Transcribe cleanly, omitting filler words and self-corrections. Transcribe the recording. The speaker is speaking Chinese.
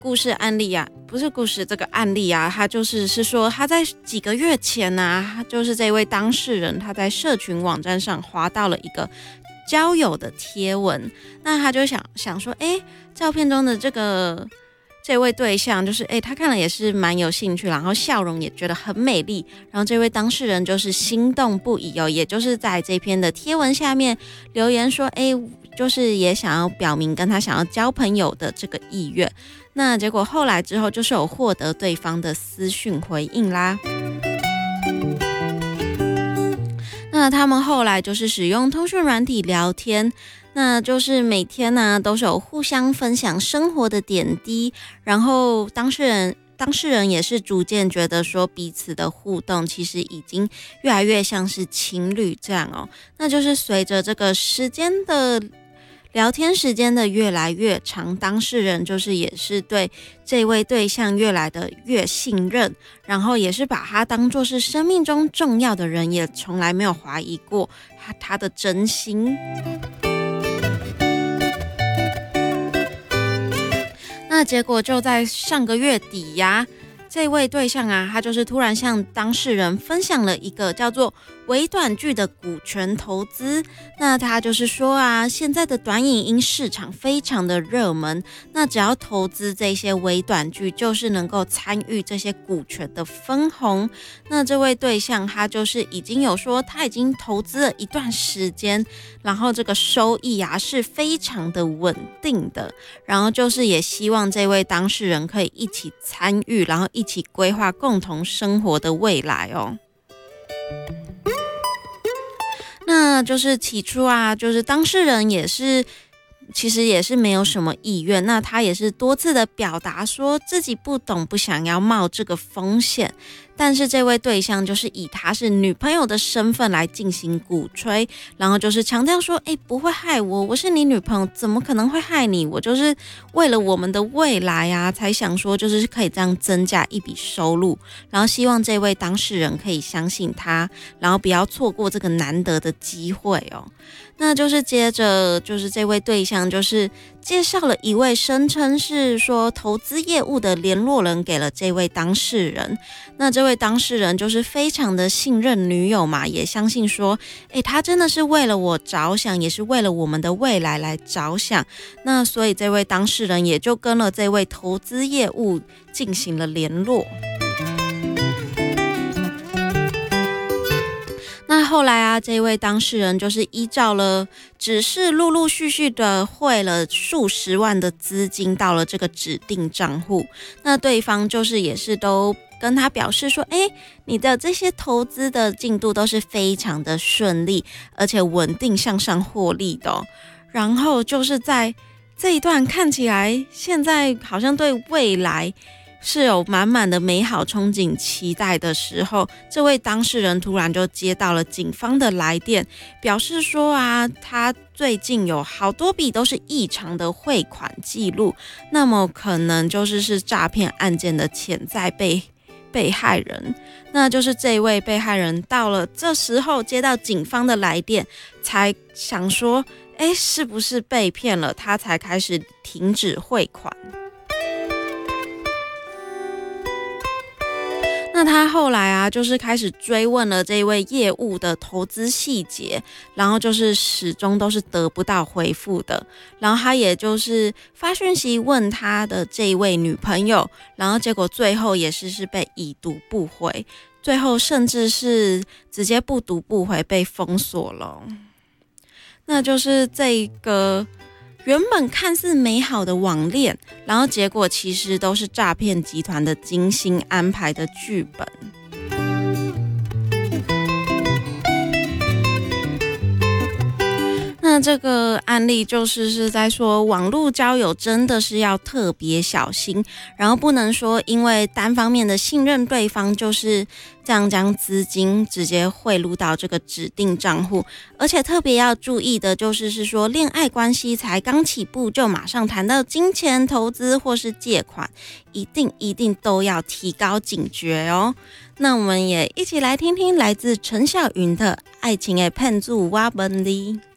故事案例啊，不是故事，这个案例啊，他是说他在几个月前啊，就是这位当事人他在社群网站上滑到了一个交友的贴文，那他就想说，照片中的这位对象就是他看了也是蛮有兴趣，然后笑容也觉得很美丽，然后这位当事人就是心动不已哦，也就是在这篇的贴文下面留言说，就是也想要表明跟他想要交朋友的这个意愿。那结果后来之后就是有获得对方的私讯回应啦。那他们后来就是使用通讯软体聊天，那就是每天呢都是有互相分享生活的点滴，然后当事人也是逐渐觉得说彼此的互动其实已经越来越像是情侣这样哦。那就是随着这个聊天时间的越来越长，当事人就是也是对这位对象越来的越信任，然后也是把他当作是生命中重要的人，也从来没有怀疑过他的真心。那结果就在上个月底呀，这位对象啊，他就是突然向当事人分享了一个叫做微短剧的股权投资。那他就是说啊，现在的短影音市场非常的热门，那只要投资这些微短剧，就是能够参与这些股权的分红。那这位对象他就是已经有说他已经投资了一段时间，然后这个收益啊是非常的稳定的，然后就是也希望这位当事人可以一起参与，然后一起规划共同生活的未来哦。那就是起初啊，就是当事人其实也是没有什么意愿，那他也是多次的表达说自己不懂，不想要冒这个风险，但是这位对象就是以他是女朋友的身份来进行鼓吹，然后就是强调说，不会害我，我是你女朋友，怎么可能会害你？我就是为了我们的未来啊，才想说就是可以这样增加一笔收入，然后希望这位当事人可以相信他，然后不要错过这个难得的机会哦。那就是接着就是这位对象就是介绍了一位声称是说投资业务的联络人给了这位当事人，那这位当事人就是非常的信任女友嘛，也相信说他真的是为了我着想，也是为了我们的未来来着想，那所以这位当事人也就跟了这位投资业务进行了联络。那后来啊，这位当事人就是依照了指示，陆陆续续的汇了数十万的资金到了这个指定账户。那对方就是也是都跟他表示说，你的这些投资的进度都是非常的顺利，而且稳定向上获利的哦。然后就是在这一段看起来现在好像对未来是有满满的美好憧憬期待的时候，这位当事人突然就接到了警方的来电，表示说啊，他最近有好多笔都是异常的汇款记录，那么可能就是诈骗案件的潜在被害人。那就是这位被害人到了这时候接到警方的来电，才想说是不是被骗了，他才开始停止汇款。那他后来啊，就是开始追问了这位业务的投资细节，然后就是始终都是得不到回复的。然后他也就是发讯息问他的这一位女朋友，然后结果最后也是被已读不回，最后甚至是直接不读不回被封锁了。那就是这个原本看似美好的网恋，然后结果其实都是诈骗集团的精心安排的剧本。那这个案例是在说，网络交友真的是要特别小心，然后不能说因为单方面的信任对方，就是这样将资金直接汇入到这个指定账户，而且特别要注意的就是说，恋爱关系才刚起步就马上谈到金钱投资或是借款，一定都要提高警觉哦。那我们也一起来听听来自陈小云的《爱情的骗子我问你》。